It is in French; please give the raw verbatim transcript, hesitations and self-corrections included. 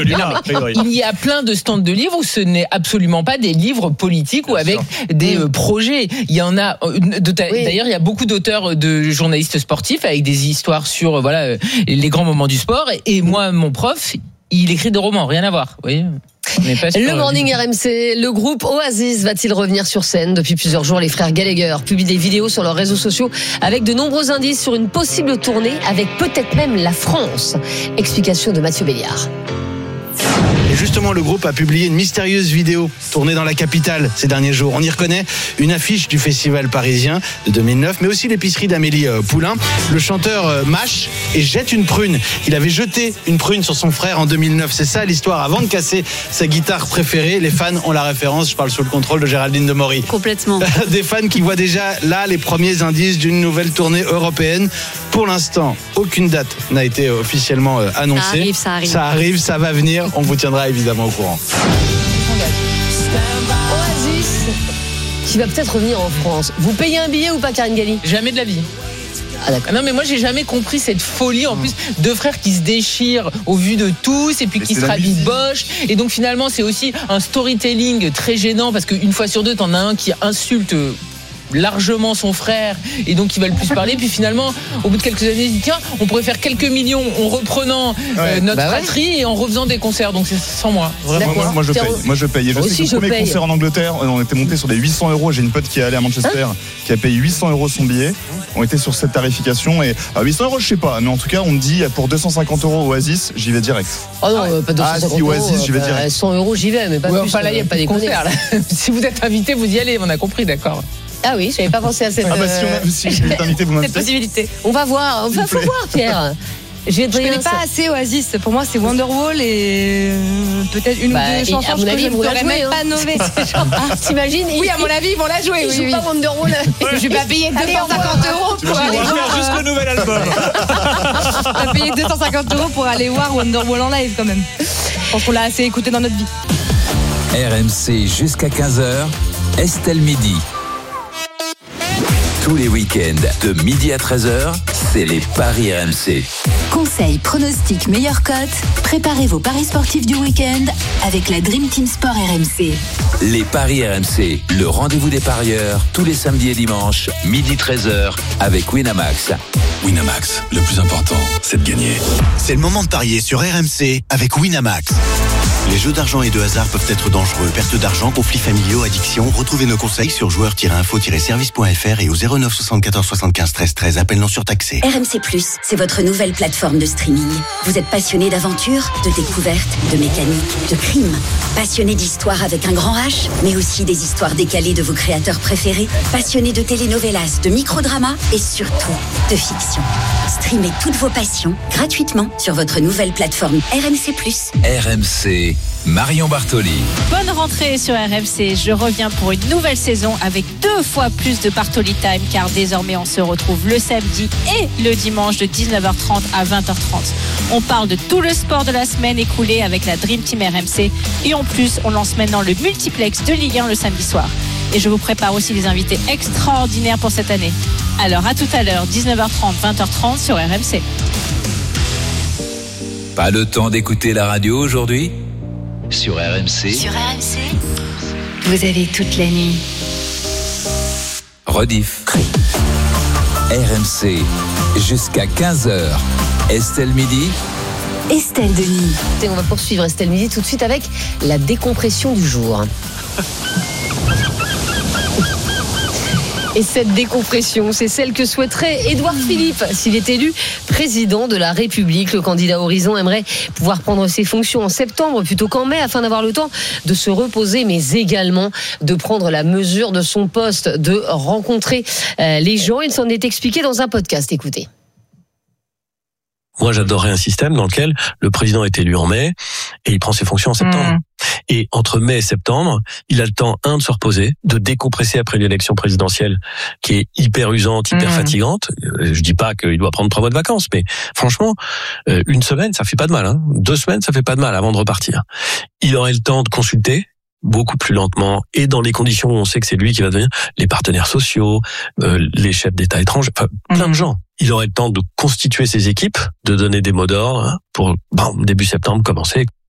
celui-là. Il y a plein de stands de livres où ce n'est absolument pas des livres politiques ou avec des euh, projets. Il y en a. De, d'ailleurs, il y a beaucoup d'auteurs, de journalistes sportifs avec des histoires sur voilà les grands moments du sport. Et moi, mon prof, il écrit des romans, rien à voir. Vous voyez. Le Morning R M C, le groupe Oasis va-t-il revenir sur scène ? Depuis plusieurs jours, les frères Gallagher publient des vidéos sur leurs réseaux sociaux avec de nombreux indices sur une possible tournée avec peut-être même la France. Explication de Mathieu Béliard. Et justement, le groupe a publié une mystérieuse vidéo tournée dans la capitale ces derniers jours. On y reconnaît une affiche du festival parisien de deux mille neuf, mais aussi l'épicerie d'Amélie Poulain. Le chanteur mâche et jette une prune. Il avait jeté une prune sur son frère en deux mille neuf. C'est ça l'histoire. Avant de casser sa guitare préférée, les fans ont la référence. Je parle sous le contrôle de Géraldine Demory. Complètement. Des fans qui voient déjà là les premiers indices d'une nouvelle tournée européenne. Pour l'instant, aucune date n'a été officiellement annoncée. Ça arrive, ça arrive. Ça arrive, ça va venir. On vous tiendra évidemment au courant. Oasis, qui va peut-être revenir en France. Vous payez un billet ou pas, Karine Galli ? Jamais de la vie. Ah, d'accord. Non, mais moi j'ai jamais compris cette folie en plus, deux frères qui se déchirent au vu de tous et puis qui se rabibochent, et donc finalement c'est aussi un storytelling très gênant parce qu'une fois sur deux t'en as un qui insulte largement son frère et donc il va le plus parler, puis finalement au bout de quelques années il dit tiens on pourrait faire quelques millions en reprenant ouais. euh, notre bah fratrie ouais. et en refaisant des concerts, donc c'est sans moi vraiment. Moi, moi je paye moi je paye je sais que le premier paye. concert en Angleterre on était monté sur des huit cents euros. J'ai une pote qui est allée à Manchester hein qui a payé huit cents euros son billet. On était sur cette tarification et à huit cents euros je sais pas, mais en tout cas on me dit pour deux cent cinquante euros Oasis j'y vais direct. Oh non, ah, pas deux cent cinquante ah, si, Oasis euros, j'y vais direct. cent euros j'y vais mais pas ouais, plus. Enfin là il n'y a pas des concerts là. Si vous êtes invité vous y allez, on a compris, d'accord. Ah oui, j'avais pas pensé à cette, ah bah, si, on a, si je vais t'inviter, vous cette possibilité. On va voir, on va faut voir Pierre. Je ne connais pas assez Oasis. Pour moi, c'est Wonderwall et euh, peut-être une bah, ou deux chansons que je ne pourrais même hein. pas nommer. Ah, t'imagines ? Oui, à mon avis, ils vont la jouer. Ils oui, jouent oui. pas Wonderwall. Ouais. Je vais pas payer deux cent cinquante euros pour aller voir. Juste le nouvel album. Je vais payer deux cent cinquante euros pour aller voir Wonderwall en live quand même. Je pense qu'on l'a assez écouté dans notre vie. R M C jusqu'à quinze heures, Estelle Midi. Tous les week-ends, de midi à treize heures, c'est les Paris R M C. Conseils, pronostics, meilleures cotes. Préparez vos paris sportifs du week-end avec la Dream Team Sport R M C. Les Paris R M C, le rendez-vous des parieurs, tous les samedis et dimanches, midi treize heures, avec Winamax. Winamax, le plus important, c'est de gagner. C'est le moment de parier sur R M C avec Winamax. Les jeux d'argent et de hasard peuvent être dangereux. Perte d'argent, conflits familiaux, addiction. Retrouvez nos conseils sur joueurs tiret info tiret service point f r et au zéro neuf soixante-quatorze soixante-quinze treize treize. Appel non surtaxé. R M C plus, c'est votre nouvelle plateforme de streaming. Vous êtes passionné d'aventure, de découverte, de mécanique, de crime. Passionné d'histoire avec un grand H, mais aussi des histoires décalées de vos créateurs préférés. Passionné de telenovelas, de microdramas et surtout de fiction. Streamez toutes vos passions gratuitement sur votre nouvelle plateforme R M C plus. R M C, Marion Bartoli. Bonne rentrée sur R M C. Je reviens pour une nouvelle saison avec deux fois plus de Bartoli Time, car désormais on se retrouve le samedi et le dimanche de dix-neuf heures trente à vingt heures trente. On parle de tout le sport de la semaine écoulée avec la Dream Team R M C, et en plus on lance maintenant le multiplex de Ligue un le samedi soir. Et je vous prépare aussi des invités extraordinaires pour cette année. Alors à tout à l'heure, dix-neuf heures trente, vingt heures trente sur R M C. Pas le temps d'écouter la radio aujourd'hui ? Sur R M C. Sur R M C, vous avez toute la nuit. Rediff. R M C, jusqu'à quinze heures. Estelle Midi. Estelle Denis. Et on va poursuivre Estelle Midi tout de suite avec la décompression du jour. Et cette décompression, c'est celle que souhaiterait Édouard Philippe s'il est élu président de la République. Le candidat Horizon aimerait pouvoir prendre ses fonctions en septembre plutôt qu'en mai afin d'avoir le temps de se reposer, mais également de prendre la mesure de son poste, de rencontrer les gens. Il s'en est expliqué dans un podcast. Écoutez. Moi, j'adorerais un système dans lequel le président est élu en mai et il prend ses fonctions en septembre. Mmh. Et entre mai et septembre, il a le temps, un, de se reposer, de décompresser après l'élection présidentielle qui est hyper usante, hyper mmh. fatigante. Je dis pas qu'il doit prendre trois mois de vacances, mais franchement, une semaine, ça fait pas de mal. Hein. Deux semaines, ça fait pas de mal avant de repartir. Il aurait le temps de consulter beaucoup plus lentement et dans les conditions où on sait que c'est lui qui va devenir les partenaires sociaux, euh, les chefs d'État étrangers, enfin, plein de gens. Il aurait le temps de constituer ses équipes, de donner des mots d'ordre pour, bon, début septembre, commencer.